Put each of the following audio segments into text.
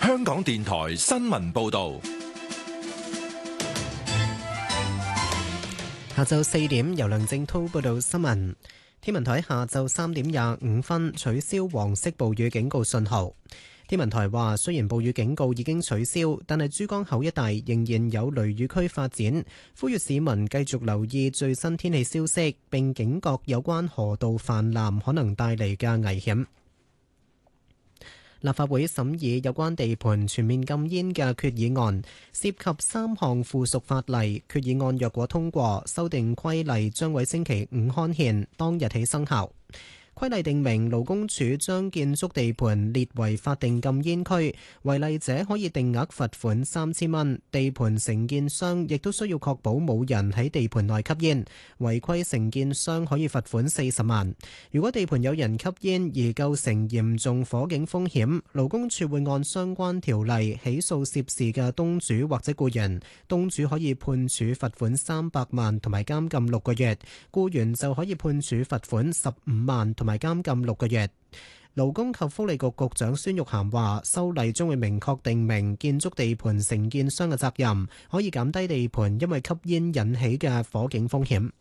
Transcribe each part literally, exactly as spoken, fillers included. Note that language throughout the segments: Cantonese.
香港電台新聞報道。 下晝四點，由梁正滔報道新聞。天文台下晝三點廿五分取消黃色暴雨警告信號。天文台話，雖然暴雨警告已經取消，但係珠江口一帶仍然有雷雨區發展，呼籲市民繼續留意最新天氣消息，並警覺有關河道泛濫可能帶嚟嘅危險。立法會審議有關地盤全面禁煙嘅決議案，涉及三項附屬法例。決議案若果通過，修訂規例將喺星期五刊憲，當日起生效。規例定明勞工處將建築地盤列為法定禁煙區，違例者可以定額罰款三千蚊。地盤承建商亦都需要確保冇人喺地盤內吸煙，違規承建商可以罰款四十萬。如果地盤有人吸煙而構成嚴重火警風險，勞工處會按相關條例起訴涉事嘅東主或者僱員，東主可以判處罰款三百萬同埋監禁六個月，僱員就可以判處罰款十五萬同埋監禁六個月。勞工及福利局局長孫玉菡話，修例將會明確定明建築地盤承建商嘅責任，可以減低地盤因為吸煙引起嘅火警風險。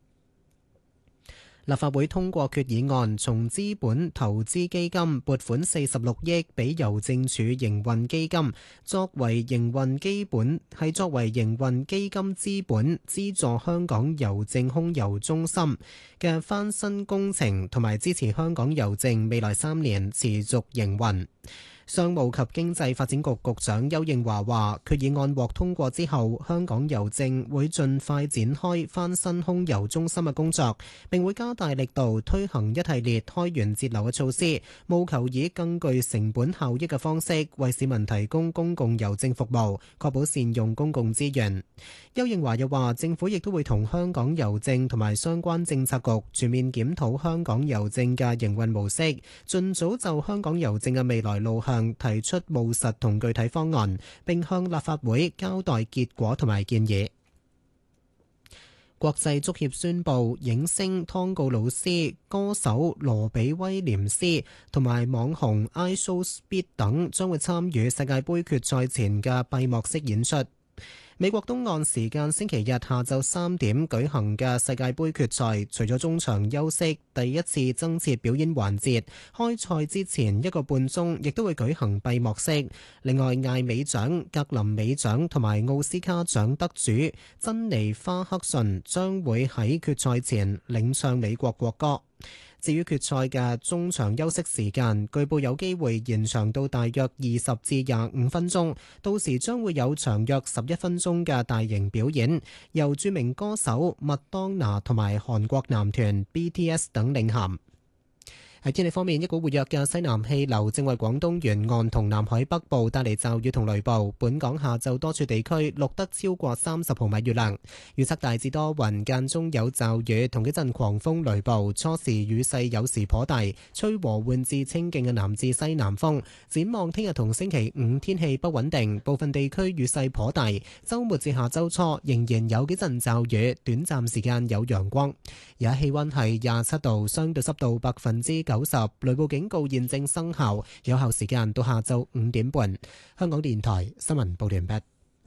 立法會通過決議案，從資本投資基金撥款四十六億俾郵政署營運基金，作為營運基本係作為營運基金資本，資助香港郵政空郵中心嘅翻新工程，同埋支持香港郵政未來三年持續營運。商務及經濟發展局局長邱應華話，決議案獲通過之後，香港郵政會盡快展開翻新空郵中心嘅工作，並會加大力度推行一系列開源節流嘅措施，務求以更具成本效益嘅方式為市民提供公共郵政服務，確保善用公共資源。邱應華又話，政府亦都會同香港郵政同埋相關政策局全面檢討香港郵政嘅營運模式，盡早就香港郵政嘅未來路向提出務實同具體方案，並向立法會交代結果同埋建議。國際足協宣布，影星湯告魯斯、歌手羅比威廉斯同埋網紅 iShowSpeed 等將會參與世界盃決賽前嘅閉幕式演出。美國東岸時間星期日下晝三點舉行嘅世界盃決賽，除咗中場休息第一次增設表演環節，開賽之前一個半鐘亦都會舉行閉幕式。另外，艾美獎、格林美獎同埋奧斯卡獎得主珍妮花克遜將會喺決賽前領唱美國國歌。至於決賽嘅中場休息時間，據報有機會延長到大約二十至廿五分鐘，到時將會有長約十一分鐘嘅大型表演，由著名歌手麥當娜同埋韓國男團 B T S 等領銜。喺天氣方面，一股活躍嘅西南氣流正為廣東沿岸同南海北部帶嚟驟雨同雷暴。本港下晝多處地區錄得超過三十毫米雨量，預測大致多雲，間中有驟雨同幾陣狂風雷暴，初時雨勢有時頗大，吹和緩至清勁嘅南至西南風。展望聽日同星期五天氣不穩定，部分地區雨勢頗大，週末至下週初仍然有幾陣驟雨，短暫時間有陽光。而家氣溫係廿七度，相對濕度百分之九十，雷暴警告現正生效，有效時間到下晝五點半。香港電台新聞報道完畢。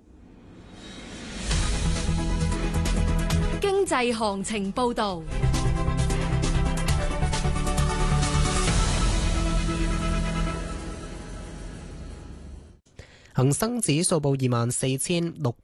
經濟行情報道。 恒生指數報二萬四千六